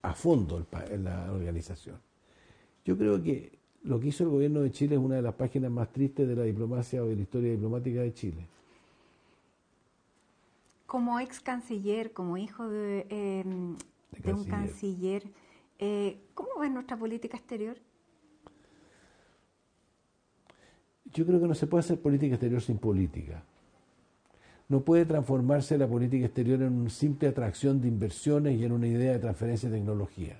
a fondo la organización. Yo creo que lo que hizo el gobierno de Chile es una de las páginas más tristes de la diplomacia o de la historia diplomática de Chile. Como ex canciller, como hijo de un canciller, ¿cómo ves nuestra política exterior? Yo creo que no se puede hacer política exterior sin política. No puede transformarse la política exterior en una simple atracción de inversiones y en una idea de transferencia de tecnología.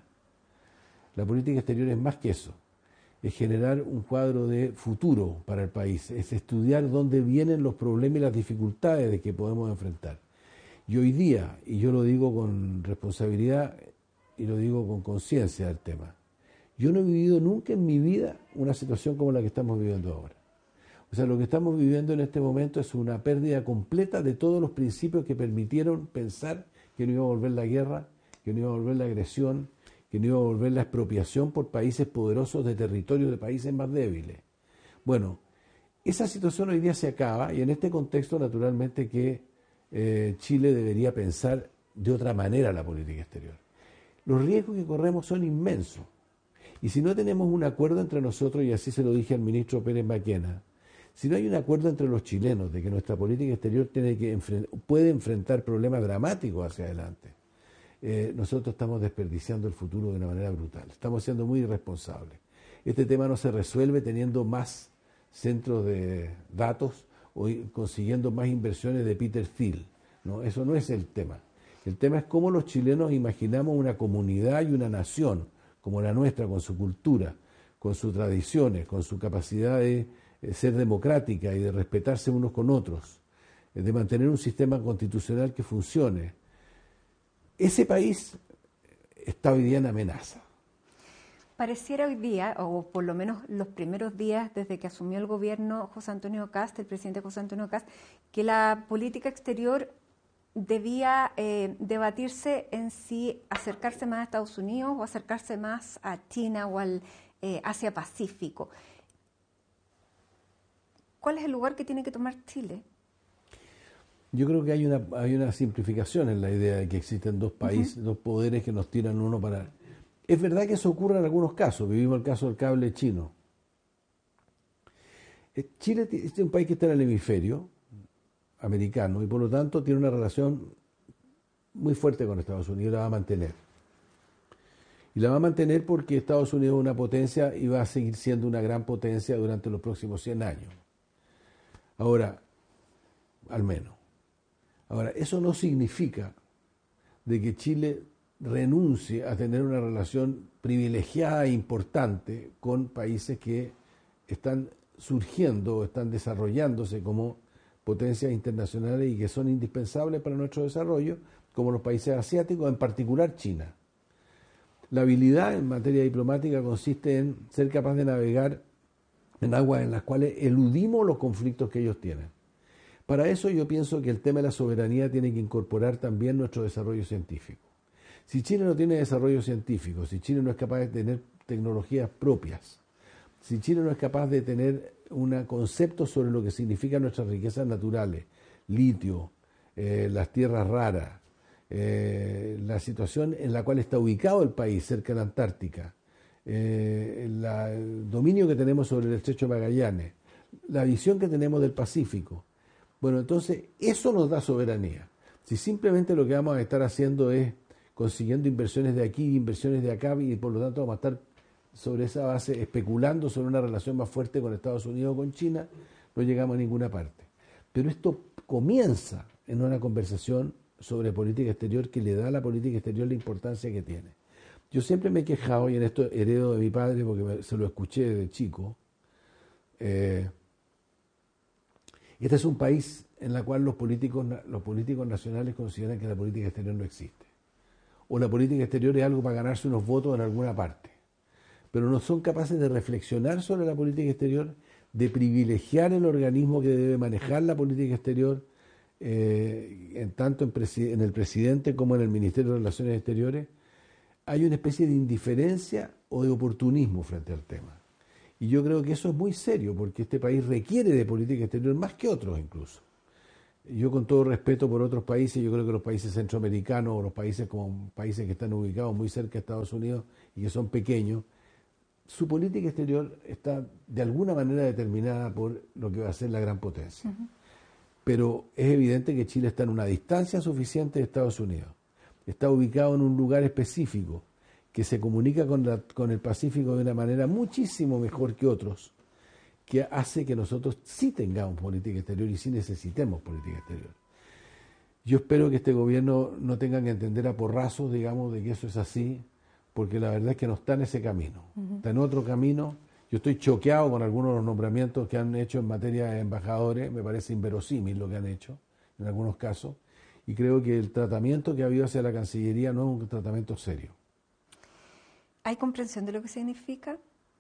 La política exterior es más que eso. Es generar un cuadro de futuro para el país. Es estudiar dónde vienen los problemas y las dificultades de que podemos enfrentar. Y hoy día, y yo lo digo con responsabilidad y lo digo con conciencia del tema, yo no he vivido nunca en mi vida una situación como la que estamos viviendo ahora. O sea, lo que estamos viviendo en este momento es una pérdida completa de todos los principios que permitieron pensar que no iba a volver la guerra, que no iba a volver la agresión, que no iba a volver la expropiación por países poderosos de territorios de países más débiles. Bueno, esa situación hoy día se acaba y en este contexto naturalmente que Chile debería pensar de otra manera la política exterior. Los riesgos que corremos son inmensos y si no tenemos un acuerdo entre nosotros, y así se lo dije al ministro Pérez Maquena, si no hay un acuerdo entre los chilenos de que nuestra política exterior puede enfrentar problemas dramáticos hacia adelante, nosotros estamos desperdiciando el futuro de una manera brutal. Estamos siendo muy irresponsables. Este tema no se resuelve teniendo más centros de datos o consiguiendo más inversiones de Peter Thiel. No, eso no es el tema. El tema es cómo los chilenos imaginamos una comunidad y una nación como la nuestra, con su cultura, con sus tradiciones, con su capacidad de ser democrática y de respetarse unos con otros, de mantener un sistema constitucional que funcione. Ese país está hoy día en amenaza. Pareciera hoy día, o por lo menos los primeros días desde que asumió el gobierno José Antonio Kast, el presidente José Antonio Kast, que la política exterior debía debatirse en si acercarse más a Estados Unidos o acercarse más a China o al Asia-Pacífico. ¿Cuál es el lugar que tiene que tomar Chile? Yo creo que hay una simplificación en la idea de que existen dos países, dos poderes que nos tiran uno para... Es verdad que eso ocurre en algunos casos. Vivimos el caso del cable chino. Chile es un país que está en el hemisferio americano y por lo tanto tiene una relación muy fuerte con Estados Unidos y la va a mantener. Y la va a mantener porque Estados Unidos es una potencia y va a seguir siendo una gran potencia durante los próximos 100 años. Ahora, al menos. Ahora, eso no significa de que Chile renuncie a tener una relación privilegiada e importante con países que están surgiendo o están desarrollándose como potencias internacionales y que son indispensables para nuestro desarrollo, como los países asiáticos, en particular China. La habilidad en materia diplomática consiste en ser capaz de navegar en aguas en las cuales eludimos los conflictos que ellos tienen. Para eso yo pienso que el tema de la soberanía tiene que incorporar también nuestro desarrollo científico. Si Chile no tiene desarrollo científico, si Chile no es capaz de tener tecnologías propias, si Chile no es capaz de tener un concepto sobre lo que significan nuestras riquezas naturales, litio, las tierras raras, la situación en la cual está ubicado el país, cerca de la Antártica, el dominio que tenemos sobre el Estrecho de Magallanes, la visión que tenemos del Pacífico. Bueno, entonces eso nos da soberanía. Si simplemente lo que vamos a estar haciendo es consiguiendo inversiones de aquí, inversiones de acá, y por lo tanto vamos a estar sobre esa base especulando sobre una relación más fuerte con Estados Unidos o con China, no llegamos a ninguna parte. Pero esto comienza en una conversación sobre política exterior que le da a la política exterior la importancia que tiene. Yo siempre me he quejado, y en esto heredo de mi padre porque se lo escuché desde chico, este es un país en el cual los políticos nacionales consideran que la política exterior no existe. O la política exterior es algo para ganarse unos votos en alguna parte. Pero no son capaces de reflexionar sobre la política exterior, de privilegiar el organismo que debe manejar la política exterior, tanto en el presidente como en el Ministerio de Relaciones Exteriores. Hay una especie de indiferencia o de oportunismo frente al tema. Y yo creo que eso es muy serio, porque este país requiere de política exterior más que otros incluso. yo con todo respeto por otros países, yo creo que los países centroamericanos o los países como países que están ubicados muy cerca de Estados Unidos y que son pequeños, su política exterior está de alguna manera determinada por lo que va a ser la gran potencia. Uh-huh. Pero es evidente que Chile está en una distancia suficiente de Estados Unidos. Está ubicado en un lugar específico que se comunica con el Pacífico de una manera muchísimo mejor que otros, que hace que nosotros sí tengamos política exterior y sí necesitemos política exterior. Yo espero que este gobierno no tenga que entender a porrazos, digamos, de que eso es así, porque la verdad es que no está en ese camino. Uh-huh. Está en otro camino. Yo estoy choqueado con algunos de los nombramientos que han hecho en materia de embajadores. Me parece inverosímil lo que han hecho en algunos casos. Y creo que el tratamiento que ha habido hacia la Cancillería no es un tratamiento serio. ¿Hay comprensión de lo que significa?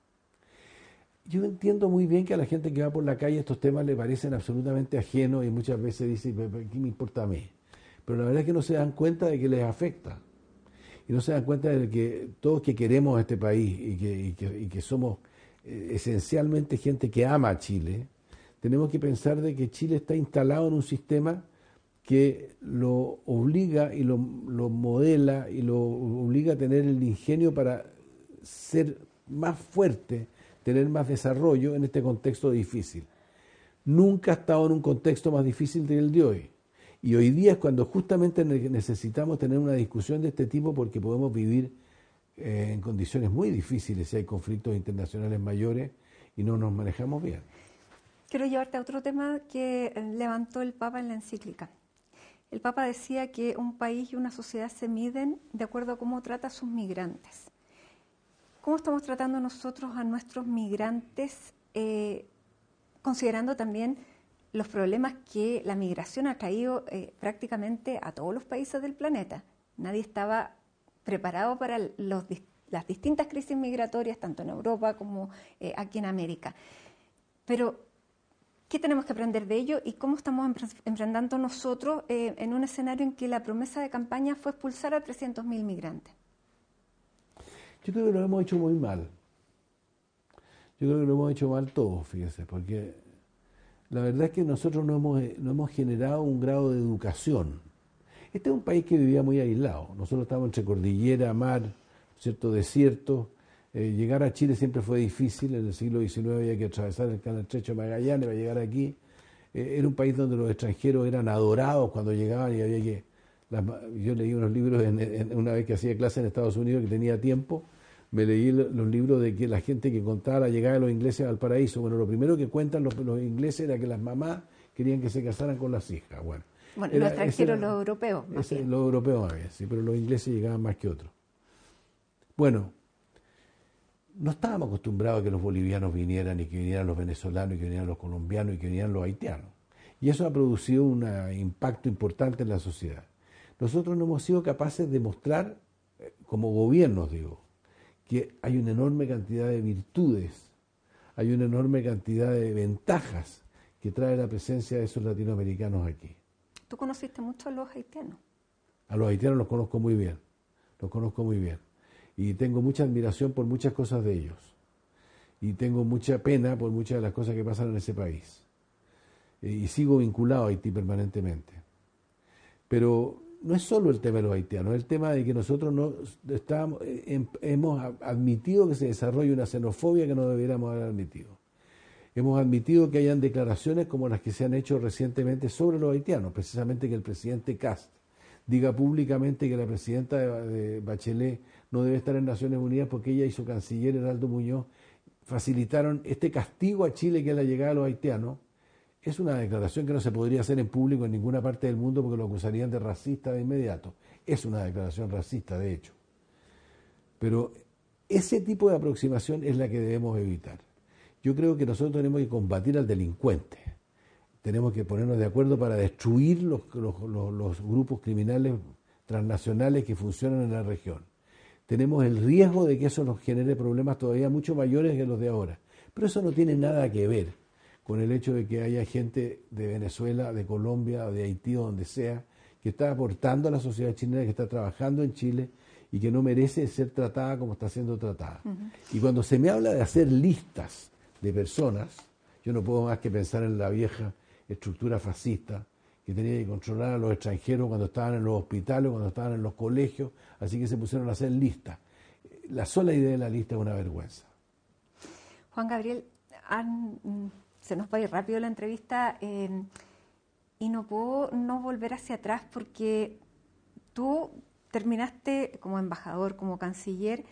Yo entiendo muy bien que a la gente que va por la calle estos temas le parecen absolutamente ajenos y muchas veces dice, ¿qué me importa a mí? Pero la verdad es que no se dan cuenta de que les afecta. Y no se dan cuenta de que todos que queremos este país y que somos esencialmente gente que ama a Chile, tenemos que pensar de que Chile está instalado en un sistema que lo obliga y lo modela y lo obliga a tener el ingenio para ser más fuerte, tener más desarrollo en este contexto difícil. Nunca ha estado en un contexto más difícil que el de hoy. Y hoy día es cuando justamente necesitamos tener una discusión de este tipo porque podemos vivir en condiciones muy difíciles si hay conflictos internacionales mayores y no nos manejamos bien. Quiero llevarte a otro tema que levantó el Papa en la encíclica. El Papa decía que un país y una sociedad se miden de acuerdo a cómo trata a sus migrantes. ¿Cómo estamos tratando nosotros a nuestros migrantes, considerando también los problemas que la migración ha traído prácticamente a todos los países del planeta? Nadie estaba preparado para las distintas crisis migratorias, tanto en Europa como aquí en América. Pero, ¿qué tenemos que aprender de ello y cómo estamos enfrentando nosotros en un escenario en que la promesa de campaña fue expulsar a 300.000 migrantes? Yo creo que lo hemos hecho muy mal. Yo creo que lo hemos hecho mal todos, fíjese, porque la verdad es que nosotros no hemos generado un grado de educación. Este es un país que vivía muy aislado. Nosotros estábamos entre cordillera, mar, cierto desierto. Llegar a Chile siempre fue difícil. En el siglo XIX había que atravesar el canal Estrecho de Magallanes para llegar aquí. Era un país donde los extranjeros eran adorados cuando llegaban y había que... Yo leí unos libros una vez que hacía clase en Estados Unidos, que tenía tiempo, me leí los libros de que la gente que contaba la llegada de los ingleses al paraíso. Bueno, lo primero que cuentan los ingleses era que las mamás querían que se casaran con las hijas. Bueno, los extranjeros, los europeos. Los europeos más bien, sí, pero los ingleses llegaban más que otros. Bueno, no estábamos acostumbrados a que los bolivianos vinieran y que vinieran los venezolanos y que vinieran los colombianos y que vinieran los haitianos. Y eso ha producido un impacto importante en la sociedad. Nosotros no hemos sido capaces de mostrar, como gobiernos digo, que hay una enorme cantidad de virtudes, hay una enorme cantidad de ventajas que trae la presencia de esos latinoamericanos aquí. ¿Tú conociste mucho a los haitianos? A los haitianos los conozco muy bien, Y tengo mucha admiración por muchas cosas de ellos. Y tengo mucha pena por muchas de las cosas que pasan en ese país. Y sigo vinculado a Haití permanentemente. Pero no es solo el tema de los haitianos, es el tema de que nosotros hemos admitido que se desarrolle una xenofobia que no deberíamos haber admitido. Hemos admitido que hayan declaraciones como las que se han hecho recientemente sobre los haitianos, precisamente que el presidente Kast diga públicamente que la presidenta de Bachelet no debe estar en Naciones Unidas porque ella y su canciller Heraldo Muñoz facilitaron este castigo a Chile que es la llegada de los haitianos. Es una declaración que no se podría hacer en público en ninguna parte del mundo porque lo acusarían de racista de inmediato. Es una declaración racista, de hecho. Pero ese tipo de aproximación es la que debemos evitar. Yo creo que nosotros tenemos que combatir al delincuente. Tenemos que ponernos de acuerdo para destruir los grupos criminales transnacionales que funcionan en la región. Tenemos el riesgo de que eso nos genere problemas todavía mucho mayores que los de ahora. Pero eso no tiene nada que ver con el hecho de que haya gente de Venezuela, de Colombia, de Haití o donde sea, que está aportando a la sociedad chilena, que está trabajando en Chile y que no merece ser tratada como está siendo tratada. Uh-huh. Y cuando se me habla de hacer listas de personas, yo no puedo más que pensar en la vieja estructura fascista que tenía que controlar a los extranjeros cuando estaban en los hospitales, cuando estaban en los colegios, así que se pusieron a hacer listas. La sola idea de la lista es una vergüenza. Juan Gabriel, se nos va a ir rápido la entrevista y no puedo no volver hacia atrás porque tú terminaste como embajador, como canciller,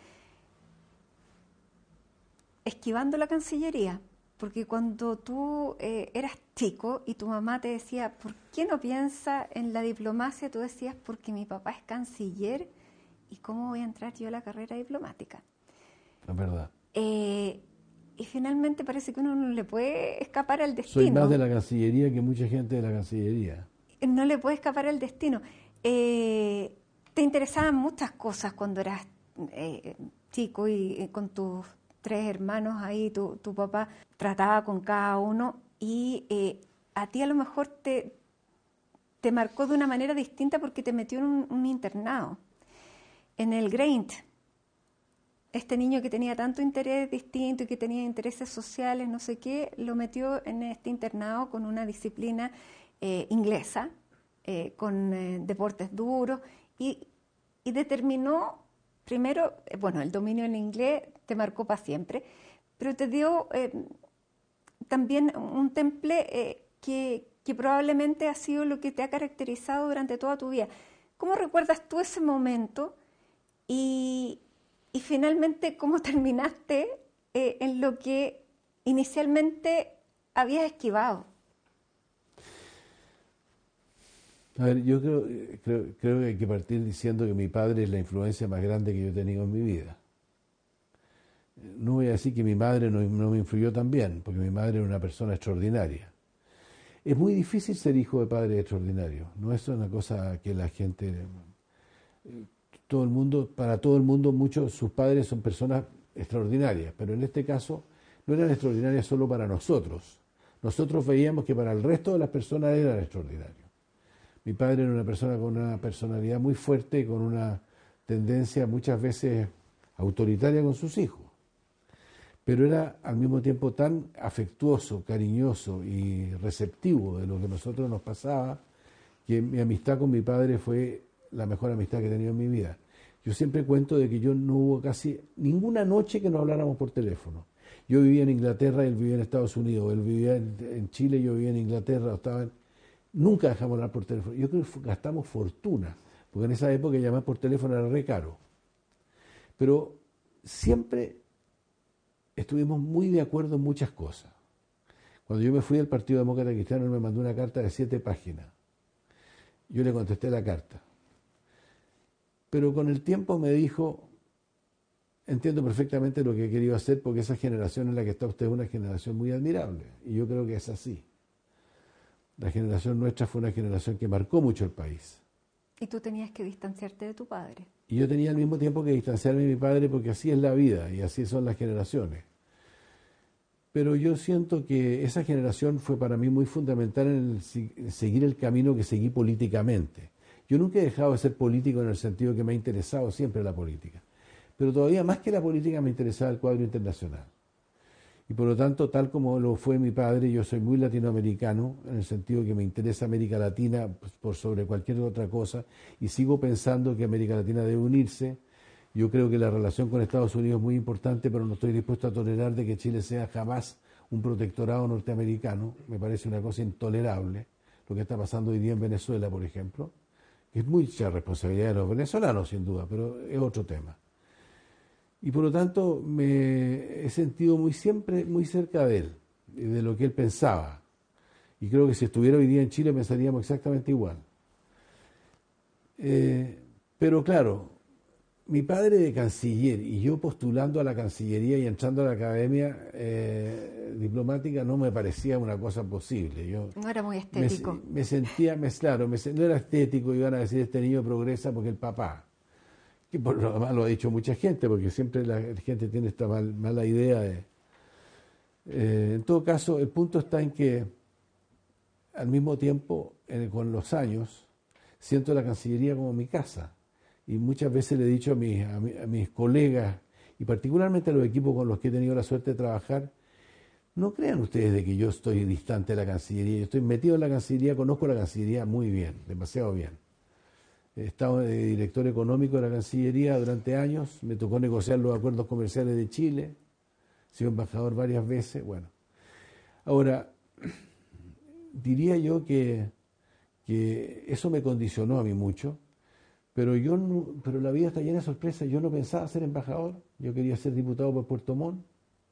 esquivando la Cancillería, porque cuando tú eras chico y tu mamá te decía, ¿por qué no piensa en la diplomacia? Tú decías, porque mi papá es canciller y ¿cómo voy a entrar yo a la carrera diplomática? Es verdad. Y finalmente parece que uno no le puede escapar al destino. Soy más de la Cancillería que mucha gente de la Cancillería. No le puede escapar al destino. Te interesaban muchas cosas cuando eras chico y con tus 3 hermanos ahí, tu papá trataba con cada uno y a ti a lo mejor te marcó de una manera distinta porque te metió en un internado, en el Graint. Este niño que tenía tanto interés distinto y que tenía intereses sociales, no sé qué, lo metió en este internado con una disciplina inglesa, con deportes duros y determinó, primero, bueno, el dominio en inglés te marcó para siempre, pero te dio también un temple que probablemente ha sido lo que te ha caracterizado durante toda tu vida. ¿Cómo recuerdas tú ese momento y finalmente cómo terminaste en lo que inicialmente habías esquivado? A ver, yo creo que hay que partir diciendo que mi padre es la influencia más grande que yo he tenido en mi vida. No voy a decir que mi madre no me influyó tan bien, porque mi madre era una persona extraordinaria. Es muy difícil ser hijo de padres extraordinarios, no es una cosa que la gente... para todo el mundo, sus padres son personas extraordinarias, pero en este caso no eran extraordinarias solo para nosotros. Nosotros veíamos que para el resto de las personas eran extraordinarios. Mi padre era una persona con una personalidad muy fuerte, con una tendencia muchas veces autoritaria con sus hijos, pero era al mismo tiempo tan afectuoso, cariñoso y receptivo de lo que a nosotros nos pasaba, que mi amistad con mi padre fue la mejor amistad que he tenido en mi vida. Yo siempre cuento de que yo no hubo casi ninguna noche que no habláramos por teléfono. Yo vivía en Inglaterra, él vivía en Estados Unidos, él vivía en Chile, yo vivía en Inglaterra, nunca dejamos hablar por teléfono. Yo creo que gastamos fortuna, porque en esa época llamar por teléfono era re caro. Pero siempre estuvimos muy de acuerdo en muchas cosas. Cuando yo me fui del Partido Demócrata Cristiano, él me mandó una carta de 7 páginas. Yo le contesté la carta. Pero con el tiempo me dijo, entiendo perfectamente lo que he querido hacer, porque esa generación en la que está usted es una generación muy admirable. Y yo creo que es así. La generación nuestra fue una generación que marcó mucho el país. Y tú tenías que distanciarte de tu padre. Y yo tenía al mismo tiempo que distanciarme de mi padre, porque así es la vida y así son las generaciones. Pero yo siento que esa generación fue para mí muy fundamental en seguir el camino que seguí políticamente. Yo nunca he dejado de ser político en el sentido que me ha interesado siempre la política. Pero todavía más que la política me interesaba el cuadro internacional. Y por lo tanto, tal como lo fue mi padre, yo soy muy latinoamericano, en el sentido que me interesa América Latina por sobre cualquier otra cosa, y sigo pensando que América Latina debe unirse. Yo creo que la relación con Estados Unidos es muy importante, pero no estoy dispuesto a tolerar de que Chile sea jamás un protectorado norteamericano. Me parece una cosa intolerable, lo que está pasando hoy día en Venezuela, por ejemplo. Es mucha responsabilidad de los venezolanos, sin duda, pero es otro tema. Y por lo tanto me he sentido siempre muy cerca de él, de lo que él pensaba. Y creo que si estuviera hoy día en Chile pensaríamos exactamente igual. Pero claro, mi padre de canciller y yo postulando a la Cancillería y entrando a la academia diplomática no me parecía una cosa posible. Yo no era muy estético. Me sentía, no era estético, iban a decir este niño progresa porque el papá. Que por lo demás lo ha dicho mucha gente, porque siempre la gente tiene esta mala idea de... en todo caso, el punto está en que al mismo tiempo, con los años, siento la Cancillería como mi casa. Y muchas veces le he dicho a mis colegas, y particularmente a los equipos con los que he tenido la suerte de trabajar, No crean ustedes de que yo estoy distante de la Cancillería. Yo estoy metido en la Cancillería, conozco la Cancillería muy bien, demasiado bien. He estado de director económico de la Cancillería durante años, me tocó negociar los acuerdos comerciales de Chile, he sido embajador varias veces, bueno. Ahora, diría yo que eso me condicionó a mí mucho, pero pero la vida está llena de sorpresas. Yo no pensaba ser embajador, yo quería ser diputado por Puerto Montt,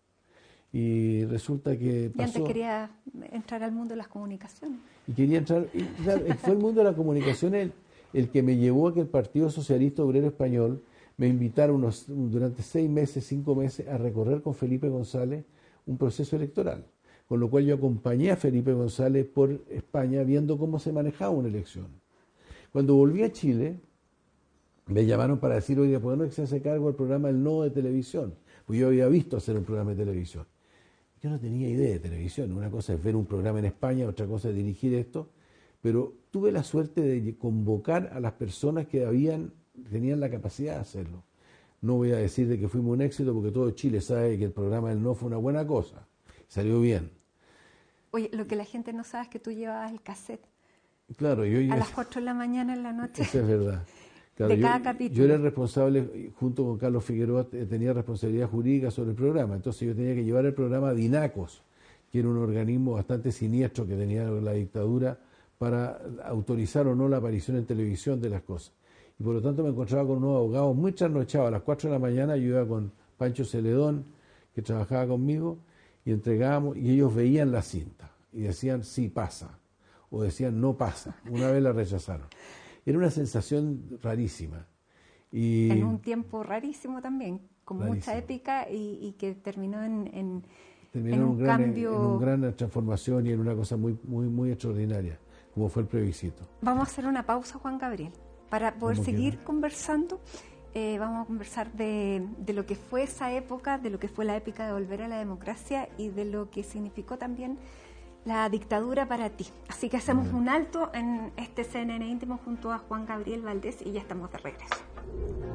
y resulta que pasó. Y antes quería entrar al mundo de las comunicaciones. Y quería entrar, y claro, fue el mundo de la comunicación el que me llevó a que el Partido Socialista Obrero Español me invitara durante 6 meses, 5 meses, a recorrer con Felipe González un proceso electoral. Con lo cual yo acompañé a Felipe González por España viendo cómo se manejaba una elección. Cuando volví a Chile, me llamaron para decir, oye, ¿por qué no se hace cargo del programa El No de televisión? Pues yo había visto hacer un programa de televisión. Yo no tenía idea de televisión. Una cosa es ver un programa en España, otra cosa es dirigir esto. Pero tuve la suerte de convocar a las personas que tenían la capacidad de hacerlo. No voy a decir de que fuimos un éxito, porque todo Chile sabe que el programa El No fue una buena cosa. Salió bien. Oye, lo que la gente no sabe es que tú llevabas el cassette. Claro, a las 4 de la mañana en la noche. Eso es verdad. Claro, de cada capítulo. Yo era el responsable, junto con Carlos Figueroa, tenía responsabilidad jurídica sobre el programa. Entonces yo tenía que llevar el programa a DINACOS, que era un organismo bastante siniestro que tenía la dictadura, para autorizar o no la aparición en televisión de las cosas. Y por lo tanto me encontraba con unos abogados muy trasnochados. A las 4 de la mañana yo iba con Pancho Celedón, que trabajaba conmigo, y entregábamos, y ellos veían la cinta y decían sí pasa, o decían no pasa. Una vez la rechazaron. Era una sensación rarísima. Y en un tiempo rarísimo también, con rarísimo. Mucha épica, y que terminó en un cambio. En una gran transformación y en una cosa muy, muy, muy extraordinaria, como fue el plebiscito. Vamos a hacer una pausa, Juan Gabriel, para poder seguir conversando. Vamos a conversar de lo que fue esa época, de lo que fue la épica de volver a la democracia y de lo que significó también la dictadura para ti. Así que hacemos un alto en este CNN íntimo junto a Juan Gabriel Valdés y ya estamos de regreso.